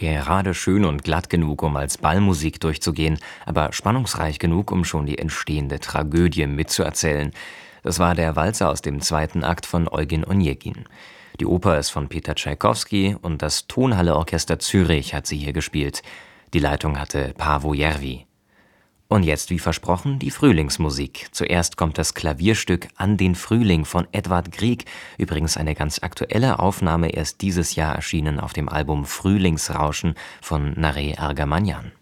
Gerade schön und glatt genug, um als Ballmusik durchzugehen, aber spannungsreich genug, um schon die entstehende Tragödie mitzuerzählen. Das war der Walzer aus dem zweiten Akt von Eugen Onegin. Die Oper ist von Peter Tschaikowski und das Tonhalle Orchester Zürich hat sie hier gespielt. Die Leitung hatte Paavo Järvi. Und jetzt, wie versprochen, die Frühlingsmusik. Zuerst kommt das Klavierstück An den Frühling von Edvard Grieg, übrigens eine ganz aktuelle Aufnahme, erst dieses Jahr erschienen auf dem Album Frühlingsrauschen von Nare Argamanyan.